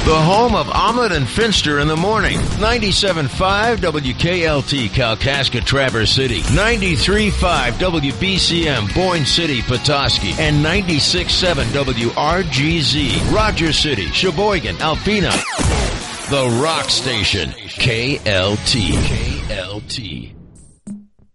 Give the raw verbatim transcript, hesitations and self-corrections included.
The home of Omelet and Finster in the morning. ninety-seven point five W K L T, Kalkaska, Traverse City. ninety-three point five W B C M, Boyne City, Petoskey. And ninety-six point seven W R G Z, Rogers City, Sheboygan, Alpena. The Rock Station. K L T. K L T.